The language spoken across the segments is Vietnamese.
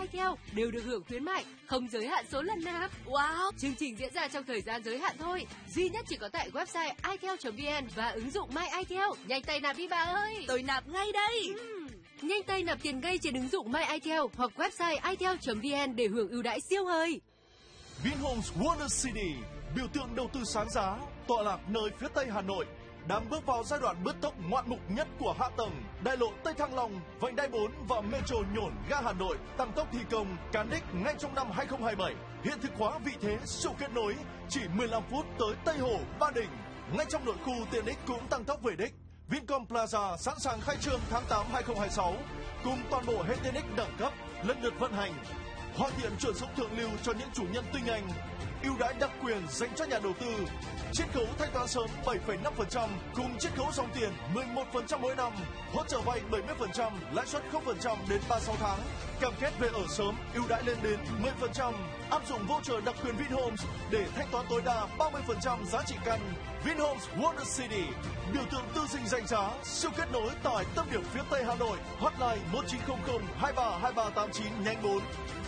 itel đều được hưởng khuyến mại, không giới hạn số lần nạp. Wow! Chương trình diễn ra trong thời gian giới hạn thôi. Duy nhất chỉ có tại website itel.vn và ứng dụng My itel. Nhanh tay nạp đi bà ơi! Tôi nạp ngay đây! Nhanh tay nạp tiền ngay trên ứng dụng My itel hoặc website itel.vn để hưởng ưu đãi siêu hời. Vinhomes Wonder City, biểu tượng đầu tư sáng giá, tọa lạc nơi phía tây Hà Nội, đang bước vào giai đoạn bứt tốc ngoạn mục nhất của hạ tầng. Đại lộ Tây Thăng Long, vành đai 4 và metro Nhổn ga Hà Nội tăng tốc thi công cán đích ngay trong năm 2027. Hiện thực hóa vị thế siêu kết nối, chỉ 15 phút tới Tây Hồ, Ba Đình. Ngay trong nội khu, tiện ích cũng tăng tốc về đích. Vincom Plaza sẵn sàng khai trương tháng 8 2026 cùng toàn bộ hệ tiện ích đẳng cấp lần lượt vận hành. Hoàn thiện chuẩn dụng thượng lưu cho những chủ nhân tinh anh, ưu đãi đặc quyền dành cho nhà đầu tư, chiết khấu thanh toán sớm 7,5% cùng chiết khấu dòng tiền 11% mỗi năm, hỗ trợ vay 70%, lãi suất 0% đến 36 tháng, cam kết về ở sớm, ưu đãi lên đến 10%, áp dụng voucher đặc quyền Vinhomes để thanh toán tối đa 30% giá trị căn. Vinhomes Wonder City, biểu tượng tư sinh danh giá, siêu kết nối tại tâm điểm phía tây Hà Nội. Hotline 1900 23 2389 nhánh 4.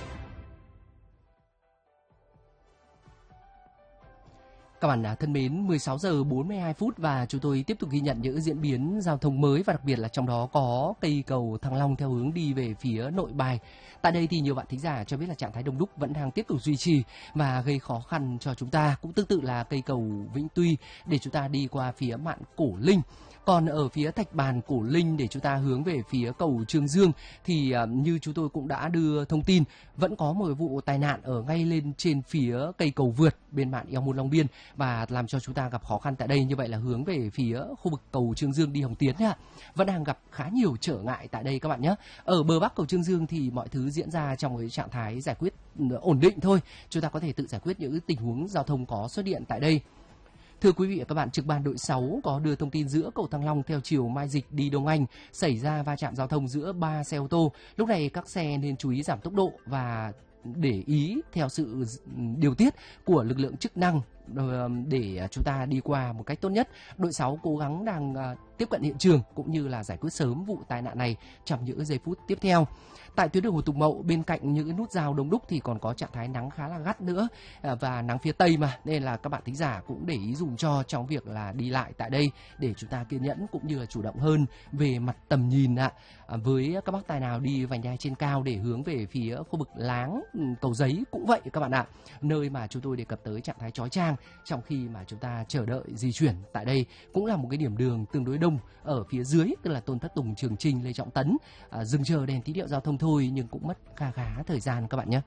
Các bạn thân mến, 16 giờ 42 phút và chúng tôi tiếp tục ghi nhận những diễn biến giao thông mới và đặc biệt là trong đó có cây cầu Thăng Long theo hướng đi về phía Nội Bài. Tại đây thì nhiều bạn thính giả cho biết là trạng thái đông đúc vẫn đang tiếp tục duy trì và gây khó khăn cho chúng ta. Cũng tương tự là cây cầu Vĩnh Tuy để chúng ta đi qua phía Mạn Cổ Linh. Còn ở phía Thạch Bàn Cổ Linh để chúng ta hướng về phía cầu Trương Dương thì như chúng tôi cũng đã đưa thông tin, vẫn có một vụ tai nạn ở ngay lên trên phía cây cầu vượt bên mạn Eo Môn Long Biên và làm cho chúng ta gặp khó khăn tại đây. Như vậy là hướng về phía khu vực cầu Trương Dương đi Hồng Tiến ạ, vẫn đang gặp khá nhiều trở ngại tại đây các bạn nhé. Ở bờ bắc cầu Trương Dương thì mọi thứ diễn ra trong cái trạng thái giải quyết ổn định thôi, chúng ta có thể tự giải quyết những tình huống giao thông có xuất hiện tại đây. Thưa quý vị và các bạn, trực ban đội 6 có đưa thông tin giữa cầu Thăng Long theo chiều Mai Dịch đi Đông Anh xảy ra va chạm giao thông giữa 3 xe ô tô. Lúc này các xe nên chú ý giảm tốc độ và để ý theo sự điều tiết của lực lượng chức năng để chúng ta đi qua một cách tốt nhất. Đội 6 cố gắng đang tiếp cận hiện trường cũng như là giải quyết sớm vụ tai nạn này trong những giây phút tiếp theo. Tại tuyến đường Hồ Tùng Mậu, bên cạnh những nút giao đông đúc thì còn có trạng thái nắng khá là gắt nữa và nắng phía tây mà, nên là các bạn thính giả cũng để ý dùm cho trong việc là đi lại tại đây để chúng ta kiên nhẫn cũng như là chủ động hơn về mặt tầm nhìn ạ. Với các bác tài nào đi vành đai trên cao để hướng về phía khu vực Láng, Cầu Giấy cũng vậy các bạn ạ, nơi mà chúng tôi đề cập tới trạng thái chói chang trong khi mà chúng ta chờ đợi di chuyển. Tại đây cũng là một cái điểm đường tương đối đông ở phía dưới, tức là Tôn Thất Tùng, Trường Trinh, Lê Trọng Tấn, dừng chờ đèn tín hiệu giao thông thôi nhưng cũng mất khá thời gian các bạn nhé.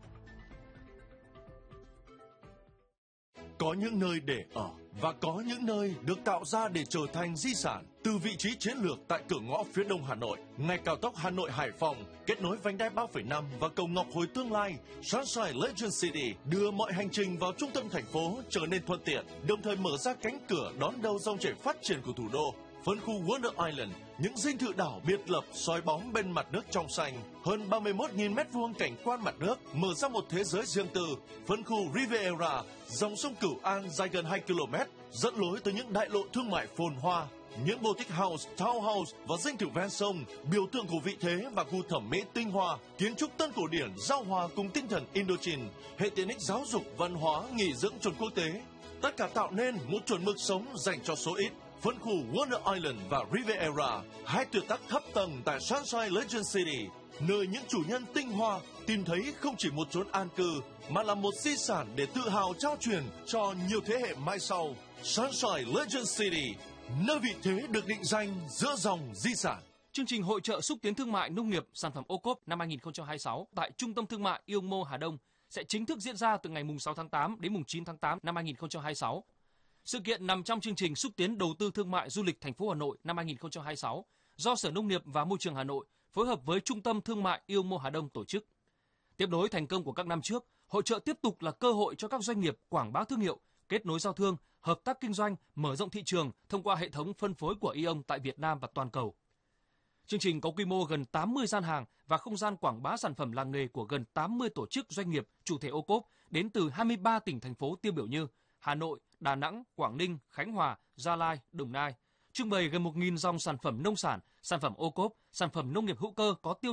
Có những nơi để ở và có những nơi được tạo ra để trở thành di sản. Từ vị trí chiến lược tại cửa ngõ phía đông Hà Nội, ngay cao tốc Hà Nội Hải Phòng kết nối vành đai 3,5 và cầu Ngọc Hồi tương lai, Sunshine Legend City đưa mọi hành trình vào trung tâm thành phố trở nên thuận tiện, đồng thời mở ra cánh cửa đón đầu dòng chảy phát triển của thủ đô. Phân khu Wonder Island, những dinh thự đảo biệt lập soi bóng bên mặt nước trong xanh, hơn 31.000 m2 cảnh quan mặt nước, mở ra một thế giới riêng tư. Phân khu Riviera, dòng sông Cửu An dài gần 2 km, dẫn lối tới những đại lộ thương mại phồn hoa, những boutique house, townhouse và dinh thự ven sông, biểu tượng của vị thế và gu thẩm mỹ tinh hoa, kiến trúc tân cổ điển giao hòa cùng tinh thần Indochine, hệ tiện ích giáo dục, văn hóa, nghỉ dưỡng chuẩn quốc tế. Tất cả tạo nên một chuẩn mực sống dành cho số ít. Phân khu Wonder Island và Riviera, hai tuyệt tác thấp tầng tại Sunshine Legend City, nơi những chủ nhân tinh hoa tìm thấy không chỉ một chốn an cư mà là một di sản để tự hào trao truyền cho nhiều thế hệ mai sau. Sunshine Legend City, nơi vị thế được định danh giữa dòng di sản. Chương trình hội chợ xúc tiến thương mại nông nghiệp sản phẩm ô cốp năm 2026 tại Trung tâm Thương mại Yêu Mô Hà Đông sẽ chính thức diễn ra từ ngày 6 tháng 8 đến 9 tháng 8 năm 2026. Sự kiện nằm trong chương trình xúc tiến đầu tư thương mại du lịch thành phố Hà Nội năm 2026 do Sở Nông nghiệp và Môi trường Hà Nội phối hợp với Trung tâm Thương mại Yêu Mô Hà Đông tổ chức. Tiếp nối thành công của các năm trước, hội chợ tiếp tục là cơ hội cho các doanh nghiệp quảng bá thương hiệu, kết nối giao thương, hợp tác kinh doanh, mở rộng thị trường thông qua hệ thống phân phối của Aeon tại Việt Nam và toàn cầu. Chương trình có quy mô gần 80 gian hàng và không gian quảng bá sản phẩm làng nghề của gần 80 tổ chức doanh nghiệp chủ thể ô cốp đến từ 23 tỉnh thành phố tiêu biểu như Hà Nội, Đà Nẵng, Quảng Ninh, Khánh Hòa, Gia Lai, Đồng Nai. Trưng bày gần 1.000 dòng sản phẩm nông sản, sản phẩm ô cốp, sản phẩm nông nghiệp hữu cơ có tiêu